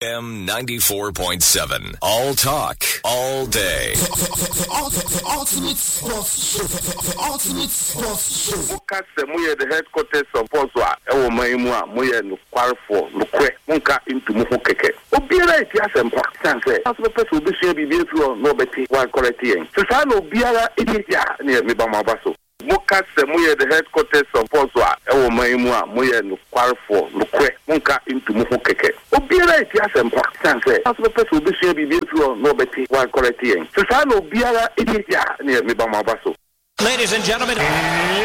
M94.7. All talk, all day. Ultimate Sports Show. Ultimate Sports Show. Muka se muye the headquarters of Poswa. Ewo maimua muye no kwarfo no kwe. Muka into muho keke. Obiara iti asempa. Sanse. Aso peso bi share bi bietro no beti wa correcting. Se sa no obiara iti ya ne me ba mabaso. Muka se muye the headquarters of Poswa. Ewo maimua muye no kwarfo no kwe. Muka into muho keke. Obiara iti asempa. Sanse. Aso peso bi share bi bietro no beti wa correcting. Se sa no obiara iti ya ne me ba mabaso. Ladies and gentlemen,